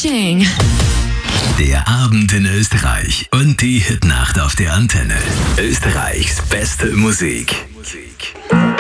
Ching. Der Abend in Österreich und die Hitnacht auf der Antenne. Österreichs beste Musik.